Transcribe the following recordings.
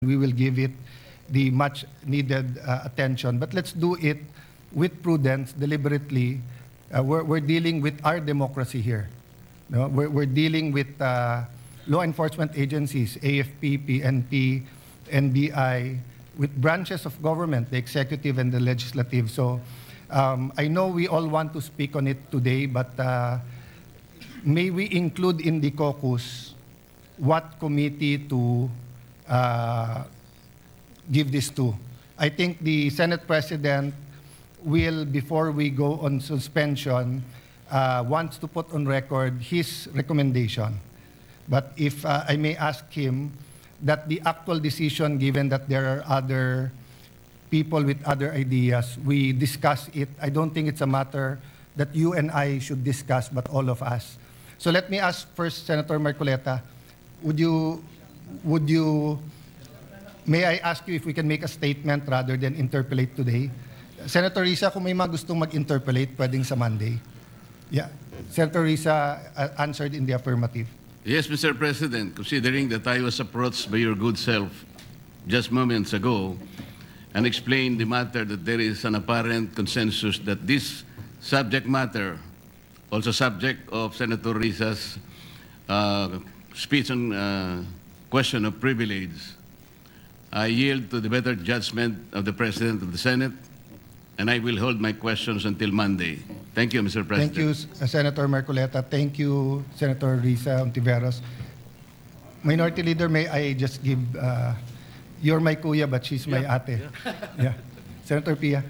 we will give it the much needed attention. But let's do it with prudence, deliberately. We're dealing with our democracy here. No? We're dealing with law enforcement agencies, AFP, PNP, NBI, with branches of government, the executive and the legislative. So I know we all want to speak on it today, but may we include in the caucus what committee to give this to. I think the Senate President will, before we go on suspension, wants to put on record his recommendation. But if I may ask him, that the actual decision, given that there are other people with other ideas, we discuss it. I don't think it's a matter that you and I should discuss, but all of us. So let me ask first, Senator Marcoleta, may I ask you if we can make a statement rather than interpolate today? Senator Risa, kung may mga gustong mag-interpolate, pwedeng sa Monday. Yeah. Senator Risa answered in the affirmative. Yes, Mr. President, considering that I was approached by your good self just moments ago and explained the matter that there is an apparent consensus that this subject matter, also subject of Senator Risa's speech on question of privilege, I yield to the better judgment of the President of the Senate, and I will hold my questions until Monday. Thank you, Mr. President. Thank you, Senator Marcoleta. Thank you, Senator Risa Ontiveros. Minority Leader, may I just give, you're my kuya, but she's my ate. Yeah. Senator Pia.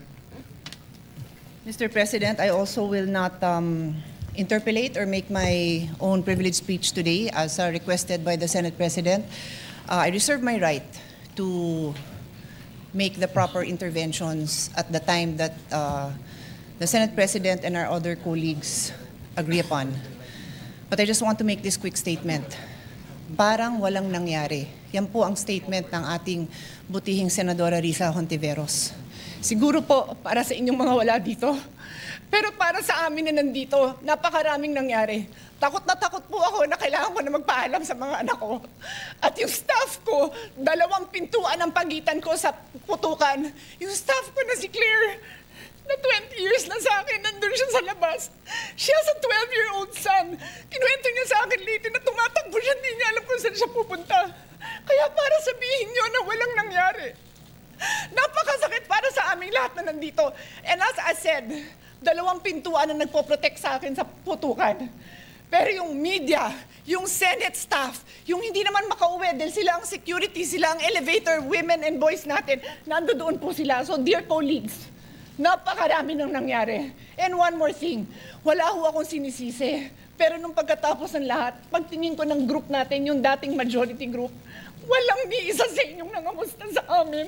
Mr. President, I also will not interpolate or make my own privileged speech today as requested by the Senate President. I reserve my right to make the proper interventions at the time that the Senate President and our other colleagues agree upon. But I just want to make this quick statement. Parang walang nangyari. Yan po ang statement ng ating butihing Senadora Risa Hontiveros. Siguro po para sa inyong mga wala dito. Pero para sa amin na nandito, napakaraming nangyari. Takot na takot po ako na kailangan ko na magpaalam sa mga anak ko. At yung staff ko, 2 pintuan ang pagitan ko sa putukan. Yung staff ko na si Claire, na 20 years na sa akin, nandun siya sa labas. She has a 12-year-old son. Kinuwento niya sa akin late na tumatakbo siya, hindi niya alam kung saan siya pupunta. Kaya para sabihin niyo na walang nangyari. Napakasakit para sa aming lahat na nandito. And as I said, 2 pintuan na nagpo-protect sa akin sa putukan. Pero yung media, yung Senate staff, yung hindi naman makauwi dahil sila ang security, sila ang elevator, women and boys natin, nandoon po sila. So dear colleagues, napakarami nang nangyari. And one more thing, wala ho akong sinisisi. Pero nung pagkatapos ng lahat, pagtingin ko ng group natin, yung dating majority group, walang ni isa sa inyong nangamusta sa amin.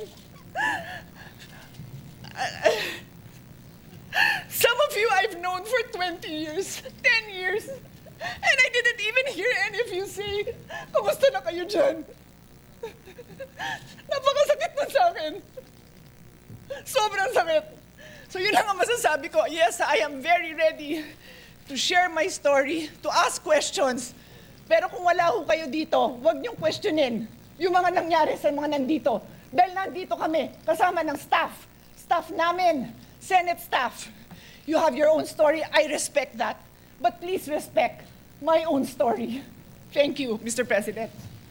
Some of you I've known for 20 years, 10 years, and I didn't even hear any of you say, kumusta na kayo dyan? Napakasakit na sa akin. Sobrang sakit. So yun lang ang masasabi ko. Yes, I am very ready to share my story, to ask questions. Pero kung wala ho kayo dito, huwag niyong questionin yung mga nangyari sa mga nandito. Dahil nandito kami, kasama ng staff. Staff namin, Senate staff. You have your own story. I respect that. But please respect my own story. Thank you, Mr. President.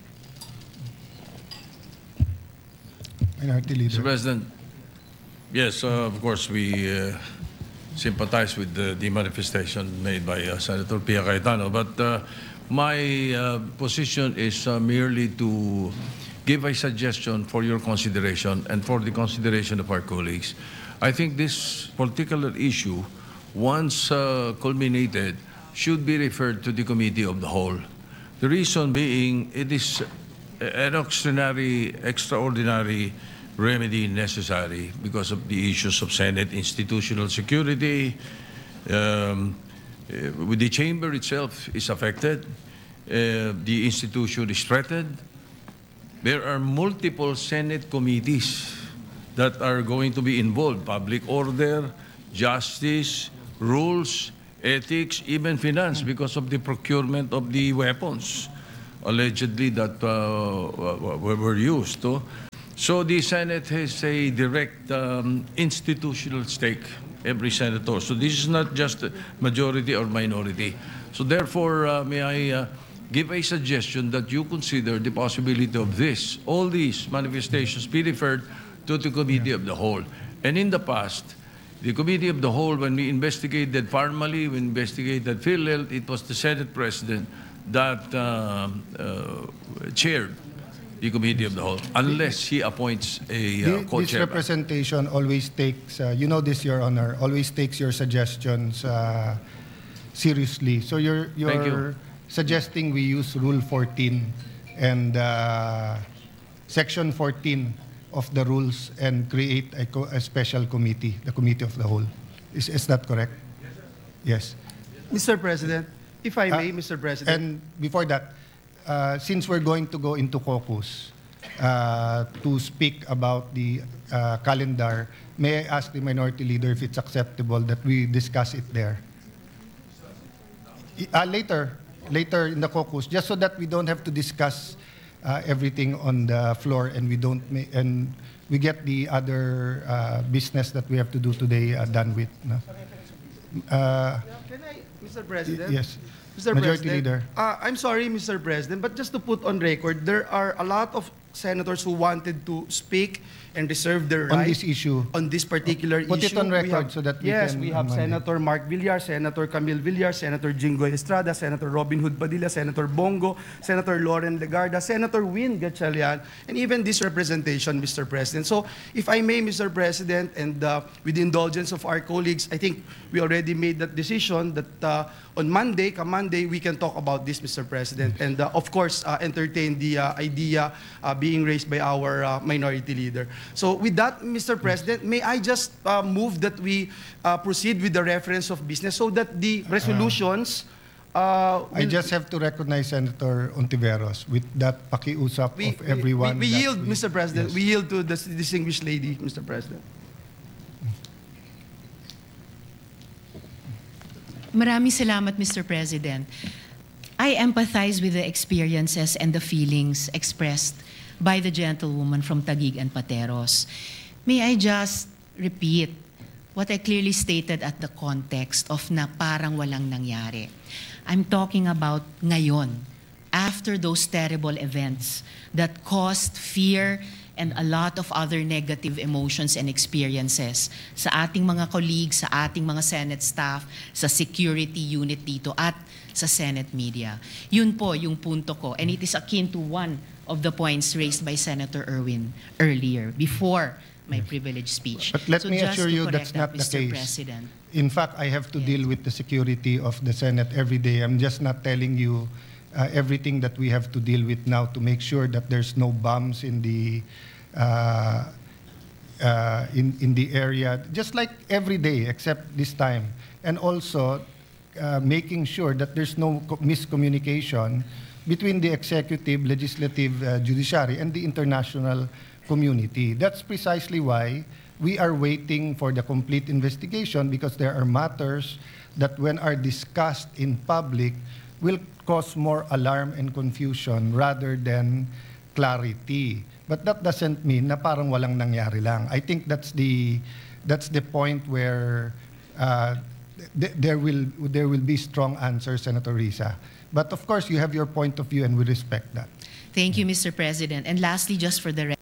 Minority Leader. Mr. President, yes, of course, we sympathize with the manifestation made by Senator Pia Cayetano. But my position is merely to give a suggestion for your consideration and for the consideration of our colleagues. I think this particular issue, once culminated, should be referred to the Committee of the Whole. The reason being, it is an extraordinary remedy necessary because of the issues of Senate institutional security. The chamber itself is affected. The institution is threatened. There are multiple Senate committees that are going to be involved: public order, justice, rules, ethics, even finance, because of the procurement of the weapons. allegedly that were used. So the Senate has a direct institutional stake, every senator. So this is not just a majority or minority. So therefore, may I give a suggestion that you consider the possibility of all these manifestations be referred to the Committee of the Whole. And in the past, the Committee of the Whole, when we investigated formally, we investigated PhilHealth, it was the Senate President that chaired the Committee of the Whole, unless he appoints a This co-chair. representation always takes, you know this, Your Honor, always takes your suggestions seriously. So you're Thank you. suggesting we use Rule 14 and Section 14 of the rules and create a special committee, the Committee of the Whole. Is that correct? Yes. Mr. President, if I may, Mr. President. And before that, since we're going to go into caucus to speak about the calendar, may I ask the Minority Leader if it's acceptable that we discuss it there? Later in the caucus, just so that we don't have to discuss everything on the floor and we get the other business that we have to do today done with. No? Can I, Mr. President? Yes. Mr. Majority President, Leader. I'm sorry, Mr. President, but just to put on record, there are a lot of senators who wanted to speak and reserve their On right this issue. on this particular issue. Put it on We record have- so that we yes, can we have amend it. Senator Mark Villar, Senator Camille Villar, Senator Jinggoy Estrada, Senator Robin Hood Padilla, Senator Bongo, Senator Lauren Legarda, Senator Win Gatchalian, and even this representation, Mr. President. So, if I may, Mr. President, and with the indulgence of our colleagues, I think we already made that decision that on Monday, we can talk about this, Mr. President, and of course, entertain the idea being raised by our Minority Leader. So with that, Mr. President, may I just move that we proceed with the reference of business so that the resolutions I just have to recognize Senator Ontiveros with that pakiusap of everyone. we that yield, Mr. President. Yes. We yield to the distinguished lady, Mr. President. Maraming salamat, Mr. President. I empathize with the experiences and the feelings expressed by the gentlewoman from Taguig and Pateros. May I just repeat what I clearly stated at the context of na parang walang nangyari. I'm talking about ngayon, after those terrible events that caused fear and a lot of other negative emotions and experiences sa ating mga colleagues, sa ating mga Senate staff, sa security unit dito at sa Senate media. Yun po yung punto ko. And it is akin to one of the points raised by Senator Erwin earlier, before my privileged speech. But let So me just assure to you correct that's not that, the Mr. case. President. In fact, I have to deal with the security of the Senate every day. I'm just not telling you everything that we have to deal with now to make sure that there's no bombs in the in the area, just like every day except this time, and also making sure that there's no miscommunication between the executive, legislative, judiciary, and the international community. That's precisely why we are waiting for the complete investigation, because there are matters that when are discussed in public will cause more alarm and confusion rather than clarity. But that doesn't mean na parang walang nangyari lang. I think that's the point where there will be strong answers, Senator Risa. But of course, you have your point of view, and we respect that. Thank you, Mr. President. And lastly, just for the